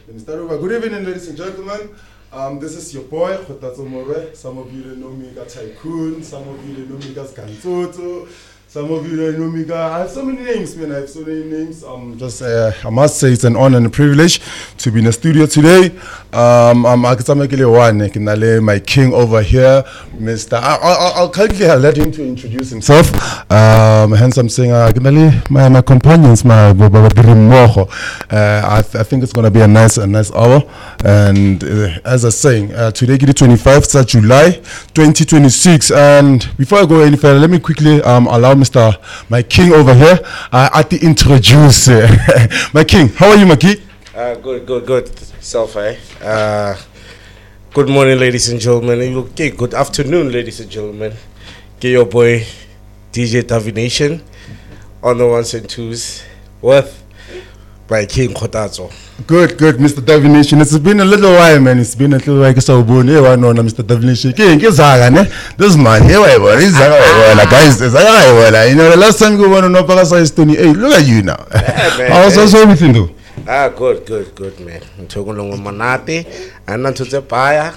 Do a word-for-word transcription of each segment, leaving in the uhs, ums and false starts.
Good evening, ladies and gentlemen. Um, this is your boy, Khotatso Mobe. Some of you don't know me as Tycoon, some of you don't know me as Gantoto, some of you don't know me as... I have so many names, man. I have so many names. Um, just, uh, I must say it's an honor and a privilege to be in the studio today. Um, I'm One, my king over here, Mister I, I, I'll kindly let him to introduce himself. Um, hence I'm saying, uh, my, my companions, my uh, I, th I think it's going to be a nice, a nice hour. And uh, as I was saying, uh, today is the twenty-fifth of July, twenty twenty-six. And before I go any further, let me quickly um, allow Mister my king over here uh, at the introduce. My king, how are you, my king? Uh, good, good, good. Self, eh? Uh, good morning, ladies and gentlemen. Okay, good afternoon, ladies and gentlemen. Get your boy D J Davination on the ones and twos with my king Khotatso. Good, good, Mister Davination. It's been a little while, man. It's been a little while. So, Mister Davination. This man here, guys, you know, the last time you want to know, is twenty-eight. Look at you now. How's everything, though? Ah, good, good, good, man. I'm talking along with Manati, and I'm to the buyer,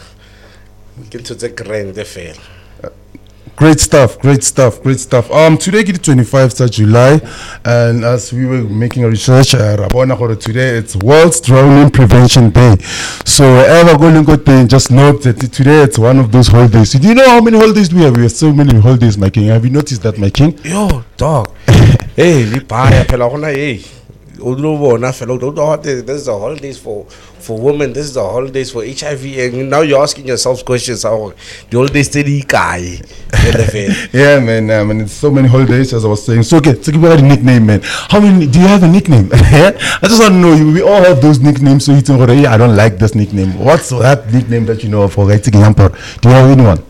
get to the grand fair. Great stuff, great stuff, great stuff. Um, today is the twenty-fifth of July, and as we were making a research, uh, today it's World Drowning Prevention Day. So wherever going to go, just note that today it's one of those holidays. Do you know how many holidays we have? We have so many holidays, my king. Have you noticed that, my king? Yo, dog. Hey, li buyer, hey. This is the holidays for for women. This is the holidays for H I V. And now you're asking yourself questions. How the holidays steady guy? Yeah, man. I mean, it's so many holidays, as I was saying. So, okay, so give me a nickname, man. How many? Do you have a nickname? I just want to know. We all have those nicknames. So you think, oh, yeah, I don't like this nickname. What's that nickname that you know of? For example, do you have anyone?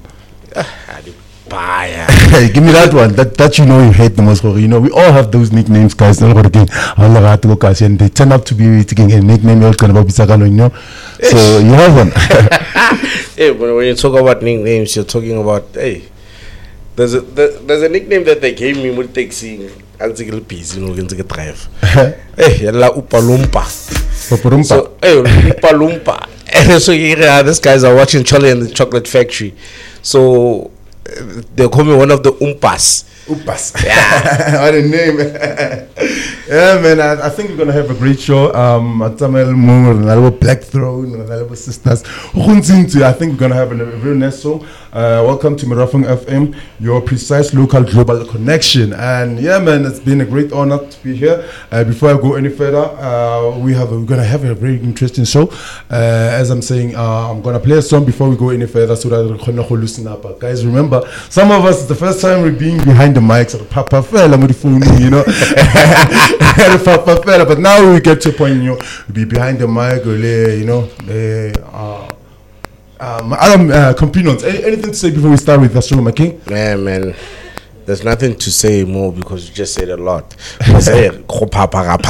Hey, give me that one that that you know you hate the most. You know, we all have those nicknames, guys. They turn up to be a nickname. You know, so you have one. Hey, but when you talk about nicknames, you're talking about hey. There's a there's a nickname that they gave me with taxi. I'll take a piece, you know, can take a drive. Hey, la upalumpa. Upalumpa. So, hey, upalumpa. And so yeah, these guys are watching Charlie and the Chocolate Factory. So they call me one of the Umpas. Umpas. Yeah. What a name. Yeah, man. I, I think we're going to have a great show. Um, Atamel Moore, and a little Black Throne, and a little sisters. I think we're going to have a very nice show. Uh, welcome to Mirafung F M, your precise local global connection. And yeah, man, it's been a great honor to be here. Uh, before I go any further, uh, we have a, we're going to have a very interesting show. Uh, as I'm saying, uh, I'm going to play a song before we go any further so that we can loosen up. Uh, guys, remember, some of us, it's the first time we're being behind the mics, or Papa Fella, you know. But now we get to a point, you know, be behind the mic, you know, uh, um, Adam, uh, companions, any, anything to say before we start with the show, my king? Man, man, there's nothing to say more because you just said a lot.